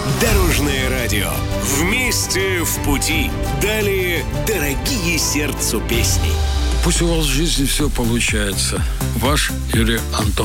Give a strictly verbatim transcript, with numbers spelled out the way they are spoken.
Дорожное радио. Вместе в пути. Далее дорогие сердцу песни. Пусть у вас в жизни все получается. Ваш Юрий Антонов.